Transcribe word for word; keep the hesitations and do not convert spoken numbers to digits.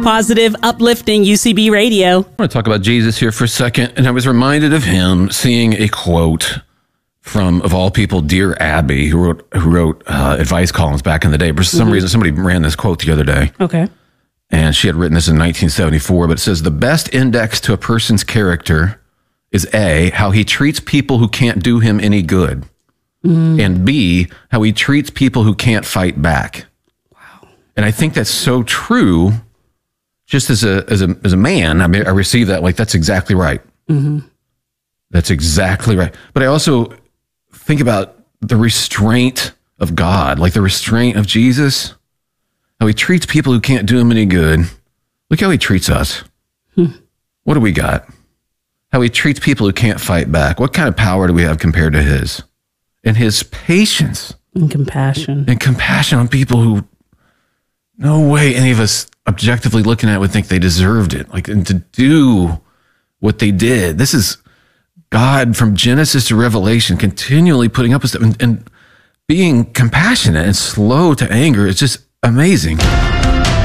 positive, uplifting U C B radio. I want to talk about Jesus here for a second. And I was reminded of him seeing a quote from, of all people, Dear Abby, who wrote who wrote uh, advice columns back in the day. For some mm-hmm. reason, somebody ran this quote the other day. Okay. And she had written this in nineteen seventy-four, but it says, the best index to a person's character is A, how he treats people who can't do him any good. Mm. And B, how he treats people who can't fight back. Wow. And I think that's so true. Just as a as a as a man, I mean, I receive that like that's exactly right. Mm-hmm. That's exactly right. But I also think about the restraint of God, like the restraint of Jesus, how he treats people who can't do him any good. Look how he treats us. Hmm. What do we got? How he treats people who can't fight back. What kind of power do we have compared to his? And his patience. And compassion. And compassion on people who no way any of us objectively looking at it would think they deserved it. Like, and to do what they did. This is God from Genesis to Revelation continually putting up with stuff and, and being compassionate and slow to anger. It's just amazing.